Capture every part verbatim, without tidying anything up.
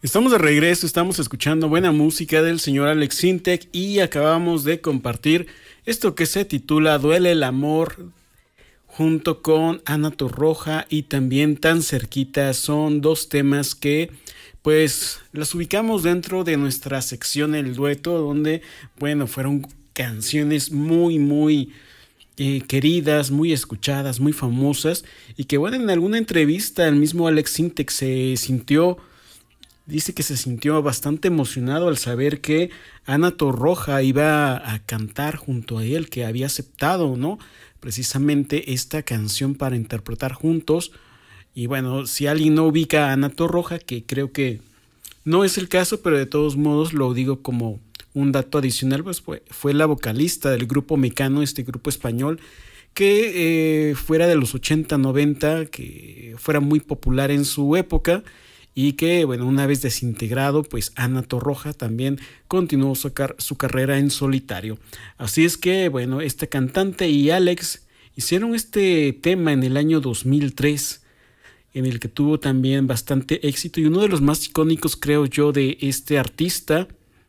Estamos de regreso, estamos escuchando buena música del señor Alex Sintek y acabamos de compartir esto que se titula Duele el amor junto con Ana Torroja y también Tan cerquita. Son dos temas que pues las ubicamos dentro de nuestra sección El Dueto, donde bueno, fueron canciones muy muy eh, queridas, muy escuchadas, muy famosas y que bueno, en alguna entrevista el mismo Alex Sintek se sintió Dice que se sintió bastante emocionado al saber que Ana Torroja iba a cantar junto a él, que había aceptado, ¿no? Precisamente esta canción para interpretar juntos. Y bueno, si alguien no ubica a Ana Torroja, que creo que no es el caso, pero de todos modos lo digo como un dato adicional, pues fue, fue la vocalista del grupo Mecano, este grupo español, que eh, fuera de los ochenta, noventa, que fuera muy popular en su época y que, bueno, una vez desintegrado, pues Ana Torroja también continuó su, car- su carrera en solitario. Así es que, bueno, este cantante y Alex hicieron este tema en el año dos mil tres, en el que tuvo también bastante éxito y uno de los más icónicos, creo yo, de este artista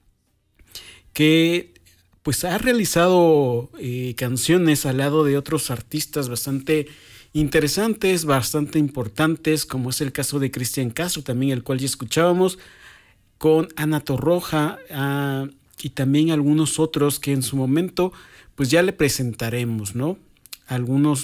que pues ha realizado eh, canciones al lado de otros artistas bastante interesantes, bastante importantes, como es el caso de Cristian Castro, también el cual ya escuchábamos, con Ana Torroja, uh, y también algunos otros que en su momento pues ya le presentaremos, ¿no? Algunos